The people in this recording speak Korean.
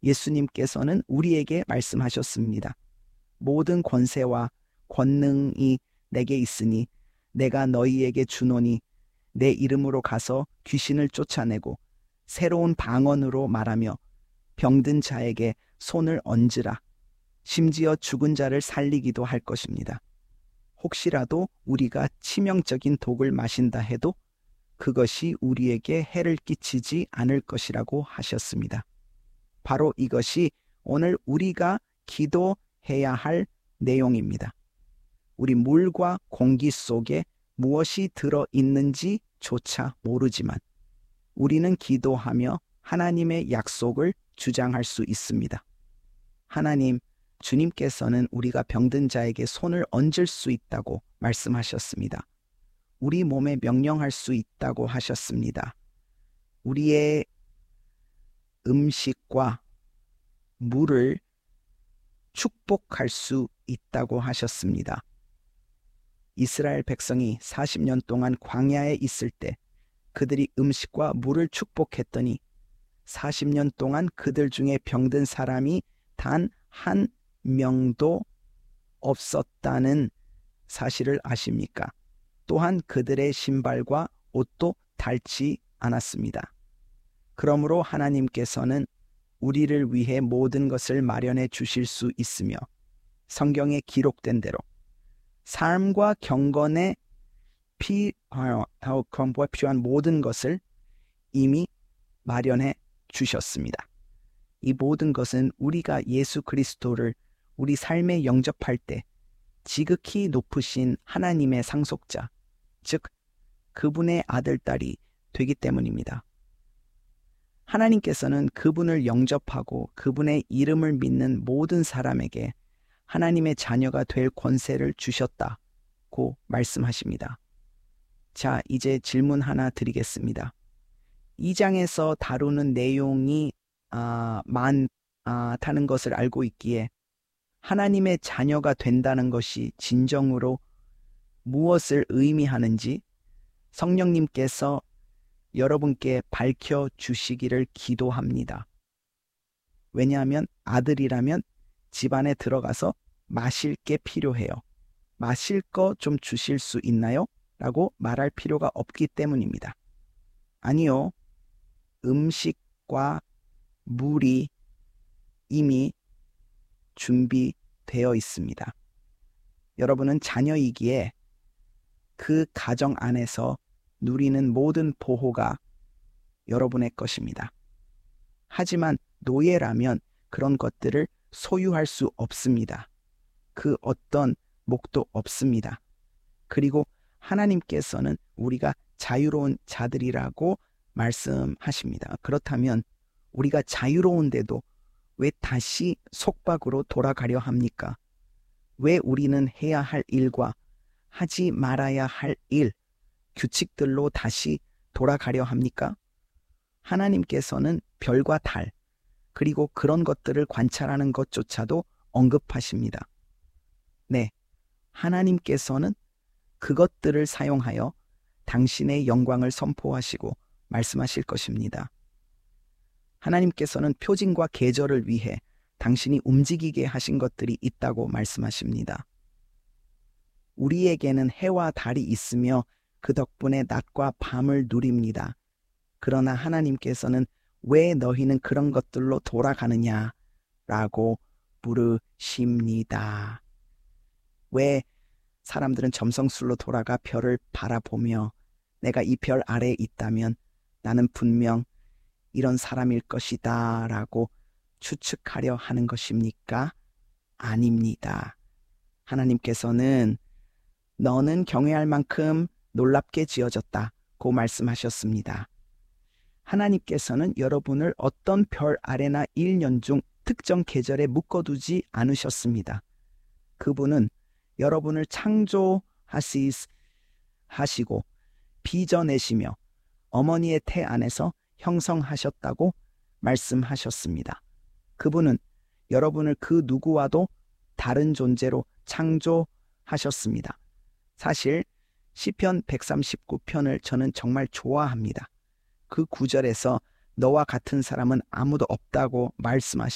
예수님께서는 우리에게 말씀하셨습니다. 모든 권세와 권능이 내게 있으니 내가 너희에게 주노니 내 이름으로 가서 귀신을 쫓아내고 새로운 방언으로 말하며 병든 자에게 손을 얹으라. 심지어 죽은 자를 살리기도 할 것입니다. 혹시라도 우리가 치명적인 독을 마신다 해도 그것이 우리에게 해를 끼치지 않을 것이라고 하셨습니다. 바로 이것이 오늘 우리가 기도해야 할 내용입니다. 우리 물과 공기 속에 무엇이 들어있는지조차 모르지만 우리는 기도하며 하나님의 약속을 주장할 수 있습니다. 하나님, 주님께서는 우리가 병든 자에게 손을 얹을 수 있다고 말씀하셨습니다. 우리 몸에 명령할 수 있다고 하셨습니다. 우리의 음식과 물을 축복할 수 있다고 하셨습니다. 이스라엘 백성이 40년 동안 광야에 있을 때 그들이 음식과 물을 축복했더니 40년 동안 그들 중에 병든 사람이 단 한 명도 없었다는 사실을 아십니까? 또한 그들의 신발과 옷도 닳지 않았습니다. 그러므로 하나님께서는 우리를 위해 모든 것을 마련해 주실 수 있으며 성경에 기록된 대로 삶과 경건에 필요한 모든 것을 이미 마련해 주셨습니다. 이 모든 것은 우리가 예수 그리스도를 우리 삶에 영접할 때 지극히 높으신 하나님의 상속자, 즉 그분의 아들, 딸이 되기 때문입니다. 하나님께서는 그분을 영접하고 그분의 이름을 믿는 모든 사람에게 하나님의 자녀가 될 권세를 주셨다고 말씀하십니다. 자, 이제 질문 하나 드리겠습니다. 이 장에서 다루는 내용이 많다는 것을 알고 있기에 하나님의 자녀가 된다는 것이 진정으로 무엇을 의미하는지 성령님께서 여러분께 밝혀주시기를 기도합니다. 왜냐하면 아들이라면 집안에 들어가서 마실 게 필요해요. 마실 거 좀 주실 수 있나요? 라고 말할 필요가 없기 때문입니다. 아니요. 음식과 물이 이미 준비되어 있습니다. 여러분은 자녀이기에 그 가정 안에서 누리는 모든 보호가 여러분의 것입니다. 하지만 노예라면 그런 것들을 소유할 수 없습니다. 그 어떤 목도 없습니다. 그리고 하나님께서는 우리가 자유로운 자들이라고 말씀하십니다. 그렇다면 우리가 자유로운데도 왜 다시 속박으로 돌아가려 합니까? 왜 우리는 해야 할 일과 하지 말아야 할 일, 규칙들로 다시 돌아가려 합니까? 하나님께서는 별과 달, 그리고 그런 것들을 관찰하는 것조차도 언급하십니다. 네, 하나님께서는 그것들을 사용하여 당신의 영광을 선포하시고 말씀하실 것입니다. 하나님께서는 표징과 계절을 위해 당신이 움직이게 하신 것들이 있다고 말씀하십니다. 우리에게는 해와 달이 있으며 그 덕분에 낮과 밤을 누립니다. 그러나 하나님께서는 왜 너희는 그런 것들로 돌아가느냐라고 물으십니다. 왜 사람들은 점성술로 돌아가 별을 바라보며 내가 이 별 아래에 있다면 나는 분명 이런 사람일 것이다 라고 추측하려 하는 것입니까? 아닙니다. 하나님께서는 너는 경외할 만큼 놀랍게 지어졌다고 말씀하셨습니다. 하나님께서는 여러분을 어떤 별 아래나 1년 중 특정 계절에 묶어두지 않으셨습니다. 그분은 여러분을 창조하시고 빚어내시며 어머니의 태 안에서 형성하셨다고 말씀하셨습니다. 그분은 여러분을 그 누구와도 다른 존재로 창조하셨습니다. 사실 시편 139편을 저는 정말 좋아합니다. 그 구절에서 너와 같은 사람은 아무도 없다고 말씀하십니다.